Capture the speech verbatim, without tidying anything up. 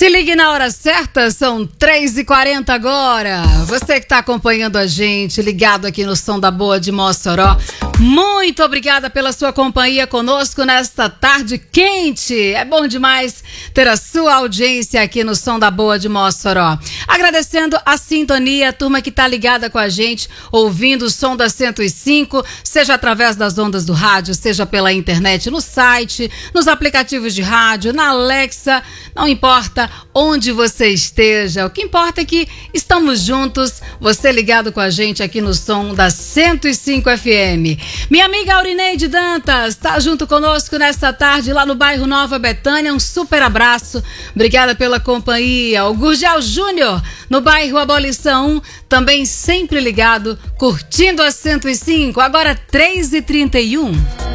Se ligue na hora certa, são três e quarenta agora. Você que está acompanhando a gente, ligado aqui no Som da Boa de Mossoró, muito obrigada pela sua companhia conosco nesta tarde quente. É bom demais ter a sua audiência aqui no Som da Boa de Mossoró. Agradecendo a sintonia, a turma que está ligada com a gente, ouvindo o som da cento e cinco, seja através das ondas do rádio, seja pela internet, no site, nos aplicativos de rádio, na Alexa, não importa onde você esteja, o que importa é que estamos juntos, você ligado com a gente aqui no som da cento e cinco F M. Minha amiga Aurineide Dantas está junto conosco nesta tarde lá no bairro Nova Betânia, um super abraço, obrigada pela companhia. O Gurgel Júnior no bairro Abolição um, também sempre ligado, curtindo a cento e cinco, agora três e trinta e um.